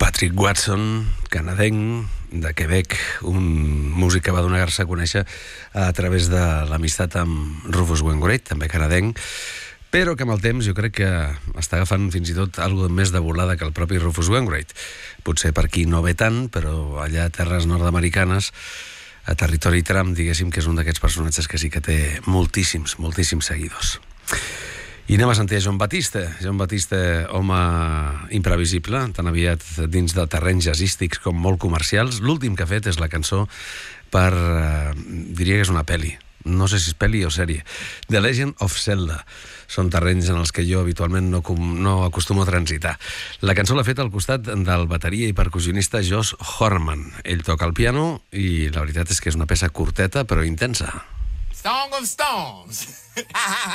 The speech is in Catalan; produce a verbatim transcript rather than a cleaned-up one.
Patrick Watson, canadenc, de Quebec, un músic que va donar-se a conèixer a través de l'amistat amb Rufus Wainwright, també canadenc, però que amb el temps jo crec que està agafant fins i tot alguna més de volada que el propi Rufus Wainwright. Potser per aquí no ve tant, però allà a terres nord-americanes, a territori Trump, diguéssim que és un d'aquests personatges que sí que té moltíssims, moltíssims seguidors. I anem a sentir a Jon Batiste. Jon Batiste, home imprevisible, tan aviat dins de terrenys jazzístics com molt comercials. L'últim que ha fet és la cançó per, eh, diria que és una pel·li, no sé si és pel·li o sèrie, The Legend of Zelda. Són terrenys en els que jo habitualment no, no acostumo a transitar. La cançó l'ha fet al costat del bateria i percussionista Josh Horman. Ell toca el piano i la veritat és que és una peça curteta però intensa. Song of Storms.